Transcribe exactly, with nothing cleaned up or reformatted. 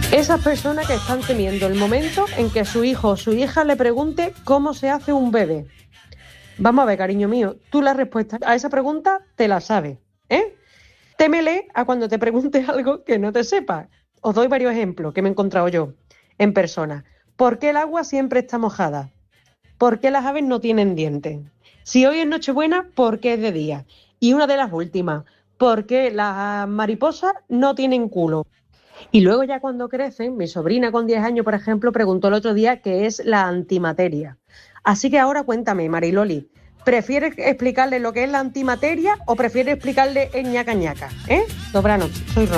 Esas personas que están temiendo el momento en que su hijo o su hija le pregunte cómo se hace un bebé. Vamos a ver, cariño mío, tú la respuesta a esa pregunta te la sabes, ¿eh? Témele a cuando te preguntes algo que no te sepas. Os doy varios ejemplos que me he encontrado yo en persona. ¿Por qué el agua siempre está mojada? ¿Por qué las aves no tienen dientes? Si hoy es Nochebuena, ¿por qué es de día? Y una de las últimas, ¿por qué las mariposas no tienen culo? Y luego ya cuando crecen, mi sobrina con diez años, por ejemplo, preguntó el otro día qué es la antimateria. Así que ahora cuéntame, Mariloli, ¿prefieres explicarle lo que es la antimateria o prefieres explicarle el ñaca ñaca? ¿Eh? Dobra noche, soy Ro-